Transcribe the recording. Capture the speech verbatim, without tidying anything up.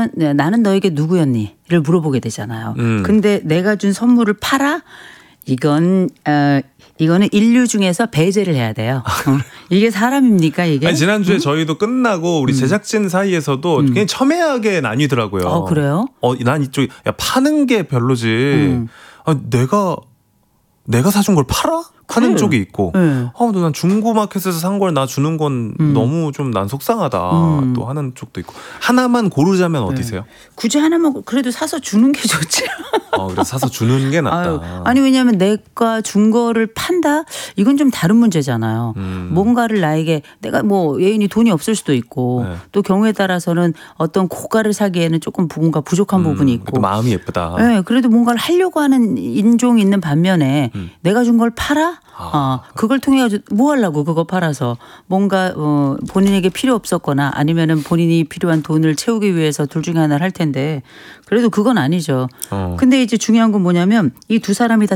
그러면 나는 너에게 누구였니?를 물어보게 되잖아요. 음. 근데 내가 준 선물을 팔아? 이건 어, 이거는 인류 중에서 배제를 해야 돼요. 어. 이게 사람입니까 이게? 아니, 지난주에 음? 저희도 끝나고 우리 제작진 사이에서도 음. 그냥 첨예하게 나뉘더라고요. 어, 그래요? 어, 난 이쪽 야 파는 게 별로지. 음. 아, 내가 내가 사준 걸 팔아? 하는 그래. 쪽이 있고, 네. 아, 난 중고마켓에서 산 걸 나 주는 건 음. 너무 좀 난 속상하다. 음. 또 하는 쪽도 있고. 하나만 고르자면 어디세요? 굳이 하나만 그래도 사서 주는 게 좋지. 어, 그래서 사서 주는 게 낫다. 아유, 아니 왜냐하면 내가 준 거를 판다? 이건 좀 다른 문제잖아요. 음. 뭔가를 나에게 내가 뭐 예인이 돈이 없을 수도 있고 네. 또 경우에 따라서는 어떤 고가를 사기에는 조금 뭔가 부족한 음, 부분이 있고. 또 마음이 예쁘다. 네, 그래도 뭔가를 하려고 하는 인종이 있는 반면에 음. 내가 준 걸 팔아? 아. 어, 그걸 통해 가지고 뭐 하려고 그거 팔아서 뭔가 어, 본인에게 필요 없었거나 아니면은 본인이 필요한 돈을 채우기 위해서 둘 중에 하나를 할 텐데 그래도 그건 아니죠. 어. 근데 이제 중요한 건 뭐냐면 이 두 사람이 다